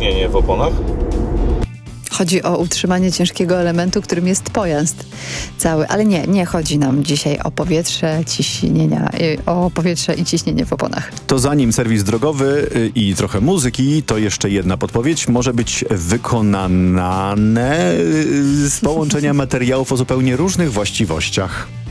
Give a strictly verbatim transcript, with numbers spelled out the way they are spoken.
ciśnienie w oponach? Chodzi o utrzymanie ciężkiego elementu, którym jest pojazd cały. Ale nie, nie chodzi nam dzisiaj o powietrze, ciśnienia, o powietrze i ciśnienie w oponach. To zanim serwis drogowy i trochę muzyki, to jeszcze jedna podpowiedź. Może być wykonane z połączenia materiałów o zupełnie różnych właściwościach.